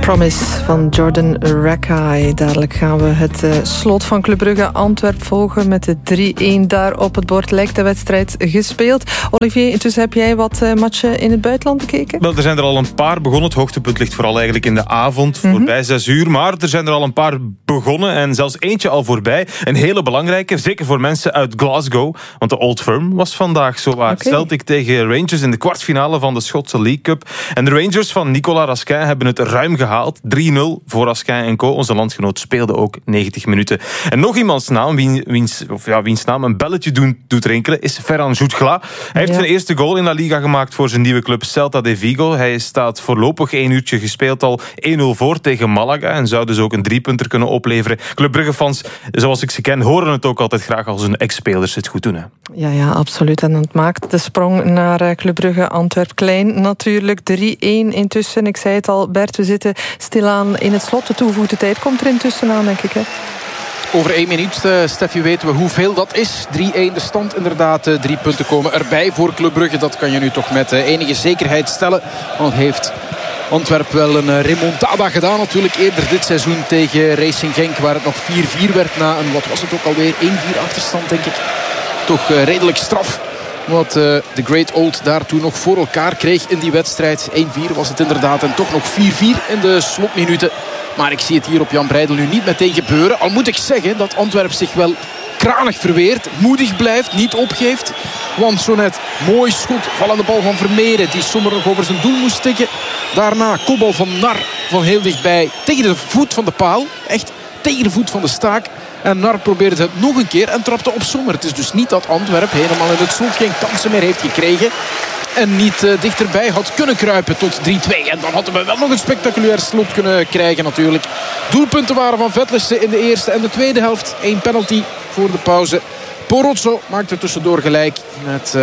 Promise van Jordan Rakei. Dadelijk gaan we het slot van Club Brugge Antwerp volgen met de 3-1 daar op het bord. Lijkt de wedstrijd gespeeld. Olivier, intussen heb jij wat matchen in het buitenland bekeken? Wel, er zijn er al een paar begonnen. Het hoogtepunt ligt vooral eigenlijk in de avond, voorbij 6 uur. Maar er zijn er al een paar begonnen en zelfs eentje al voorbij. Een hele belangrijke, zeker voor mensen uit Glasgow. Want de Old Firm was vandaag zowaar. Celtic tegen Rangers in de kwartfinale van de Schotse League Cup. En de Rangers van Nicolas Raskin hebben het ruim gehaald. 3-0 voor Raskin en co. Onze landgenoot speelde ook 90 minuten. En nog iemands naam, wiens naam een belletje doet rinkelen, is Ferran Jutgla. Hij heeft zijn eerste goal in La Liga gemaakt voor zijn nieuwe club Celta de Vigo. Hij staat voorlopig 1 uurtje gespeeld al 1-0 voor tegen Malaga en zou dus ook een 3-punter kunnen opleveren. Club Brugge-fans, zoals ik ze ken, horen het ook altijd graag als hun ex-spelers het goed doen. Hè? Ja, absoluut. En het maakt de sprong naar Club Brugge Antwerp klein. Natuurlijk 3-1 intussen. Ik zei het al, Bert, we zitten stilaan in het slot. De toegevoegde tijd komt er intussen aan, denk ik. Hè? Over 1 minuut, Steffi, weten we hoeveel dat is. 3-1 de stand, inderdaad. 3 punten komen erbij voor Club Brugge. Dat kan je nu toch met enige zekerheid stellen. Want heeft Antwerp wel een remontada gedaan natuurlijk. Eerder dit seizoen tegen Racing Genk, waar het nog 4-4 werd na een, wat was het ook alweer, 1-4 achterstand, denk ik. Toch redelijk straf wat de Great Old daartoe nog voor elkaar kreeg in die wedstrijd. 1-4 was het inderdaad en toch nog 4-4 in de slotminuten. Maar ik zie het hier op Jan Breidel nu niet meteen gebeuren. Al moet ik zeggen dat Antwerp zich wel kranig verweert. Moedig blijft, niet opgeeft. Want zo net mooi schot, vallende bal van Vermeeren, die Sommer nog over zijn doel moest tikken. Daarna kopbal van Nar van heel dichtbij tegen de voet van de paal. Echt tegen de voet van de staak. En Nar probeerde het nog een keer en trapte op Sommer. Het is dus niet dat Antwerp helemaal in het slot geen kansen meer heeft gekregen. En niet dichterbij had kunnen kruipen tot 3-2. En dan hadden we wel nog een spectaculair slot kunnen krijgen natuurlijk. Doelpunten waren van Vetlessen in de eerste en de tweede helft. 1 penalty voor de pauze. Porozzo maakte tussendoor gelijk met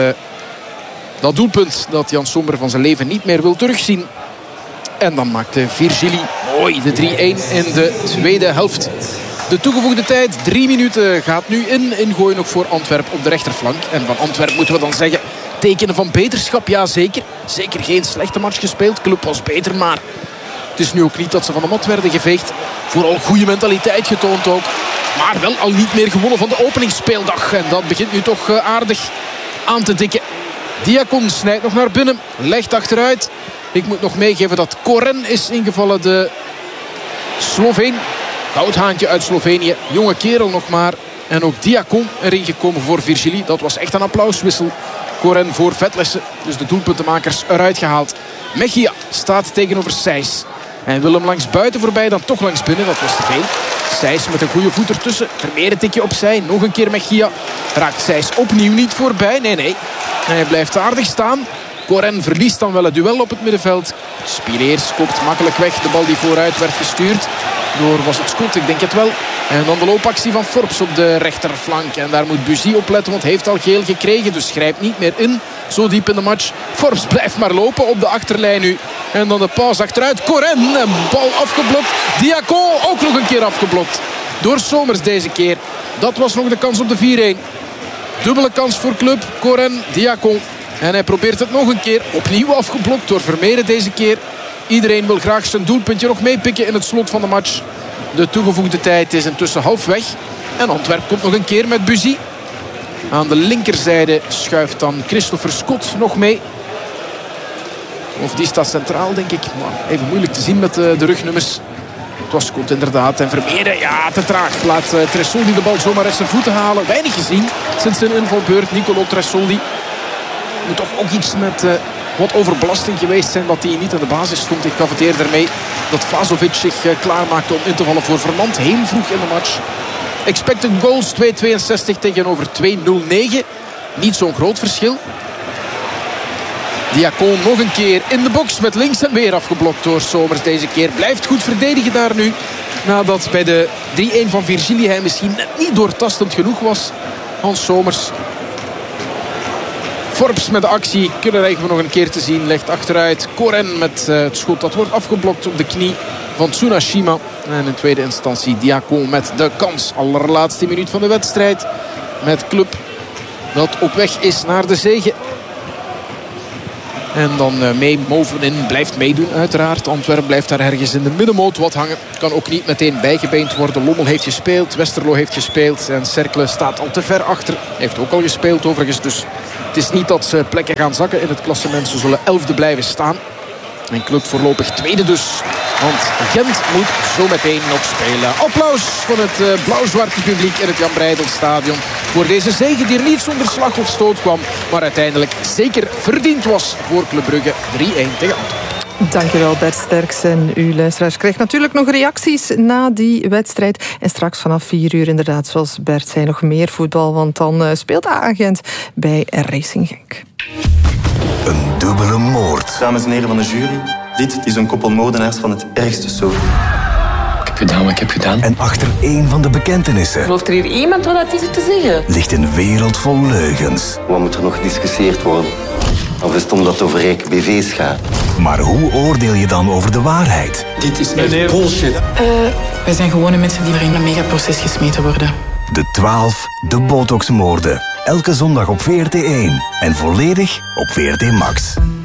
dat doelpunt dat Jan Sommer van zijn leven niet meer wil terugzien. En dan maakte Virgili mooi de 3-1 in de tweede helft. De toegevoegde tijd, 3 minuten, gaat nu in. Ingooien nog voor Antwerp op de rechterflank. En van Antwerp moeten we dan zeggen, tekenen van beterschap, ja zeker. Zeker geen slechte match gespeeld. Club was beter, maar het is nu ook niet dat ze van de mat werden geveegd. Vooral goede mentaliteit getoond ook. Maar wel al niet meer gewonnen van de openingsspeeldag. En dat begint nu toch aardig aan te dikken. Diakon snijdt nog naar binnen, legt achteruit. Ik moet nog meegeven dat Koren is ingevallen, de Sloveen. Goudhaantje uit Slovenië, jonge kerel nog maar. En ook Diakon erin gekomen voor Virgili. Dat was echt een applauswissel. Koren voor Vetlessen, dus de doelpuntenmakers eruit gehaald. Mejia staat tegenover Sijs. En wil hem langs buiten voorbij, dan toch langs binnen. Dat was te veel. Sijs met een goede voet ertussen. Vermeer een tikje opzij. Nog een keer Mejia. Raakt Sijs opnieuw niet voorbij. Nee. En hij blijft aardig staan. Koren verliest dan wel het duel op het middenveld. Spileers kopt makkelijk weg. De bal die vooruit werd gestuurd door, was het Scott, ik denk het wel. En dan de loopactie van Forbes op de rechterflank. En daar moet Buzy op letten, want hij heeft al geel gekregen. Dus grijpt niet meer in, zo diep in de match. Forbes blijft maar lopen op de achterlijn nu. En dan de paas achteruit. Koren, een bal afgeblokt. Diakon ook nog een keer afgeblokt. Door Somers deze keer. Dat was nog de kans op de 4-1. Dubbele kans voor Club. Koren, Diakon. En hij probeert het nog een keer. Opnieuw afgeblokt door Vermeeren deze keer. Iedereen wil graag zijn doelpuntje nog meepikken in het slot van de match. De toegevoegde tijd is intussen halfweg. En Antwerp komt nog een keer met Buzy. Aan de linkerzijde schuift dan Christopher Scott nog mee. Of die staat centraal, denk ik. Maar even moeilijk te zien met de rugnummers. Het was Scott inderdaad. En Vermeeren, ja, te traag. Laat Tresoldi de bal zomaar uit zijn voeten halen. Weinig gezien sinds zijn invalbeurt. Nicolo Tresoldi moet toch ook iets met wat overbelasting geweest zijn dat hij niet aan de basis stond. Ik gaf het eerder mee dat Vazovic zich klaarmaakte om in te vallen voor Vermand. Heel vroeg in de match. Expected goals 2,62 tegenover 2,09. Niet zo'n groot verschil. Diakon nog een keer in de box met links en weer afgeblokt door Somers deze keer. Blijft goed verdedigen daar nu. Nadat bij de 3-1 van Virgili hij misschien net niet doortastend genoeg was. Hans Somers. Forbes met de actie, krijgen we nog een keer te zien. Legt achteruit. Koren met het schot dat wordt afgeblokt op de knie van Tsunashima. En in tweede instantie Diakon met de kans. Allerlaatste minuut van de wedstrijd. Met Club dat op weg is naar de zege. En dan Movenin blijft meedoen uiteraard. Antwerpen blijft daar ergens in de middenmoot wat hangen. Kan ook niet meteen bijgebeend worden. Lommel heeft gespeeld, Westerlo heeft gespeeld. En Cercle staat al te ver achter. Heeft ook al gespeeld overigens. Dus het is niet dat ze plekken gaan zakken in het klassement. Ze zullen 11e blijven staan. En Club voorlopig tweede dus. Want Gent moet zo meteen nog spelen. Applaus van het blauw-zwarte publiek in het Jan Breydel-stadion. Voor deze zege die er niet zonder slag of stoot kwam. Maar uiteindelijk zeker verdiend was voor Club Brugge. 3-1 tegen Antwerpen. Dankjewel Bert Sterks. En uw luisteraars krijgt natuurlijk nog reacties na die wedstrijd. En straks vanaf 4 uur inderdaad, zoals Bert zei, nog meer voetbal. Want dan speelt A-agent bij Racing Genk. Een dubbele moord. Dames en heren van de jury, dit is een koppel moordenaars van het ergste soort. Ik heb gedaan wat ik heb gedaan. En achter één van de bekentenissen Gelooft er hier iemand wat dat is te zeggen? ligt een wereld vol leugens. Wat moet er nog gediscussieerd worden? Of is het omdat het over rijke BV's gaat? Maar hoe oordeel je dan over de waarheid? Dit is echt bullshit. Wij zijn gewone mensen die er in een megaproces gesmeten worden. De 12, de Botox-moorden. Elke zondag op VRT1 en volledig op VRT Max.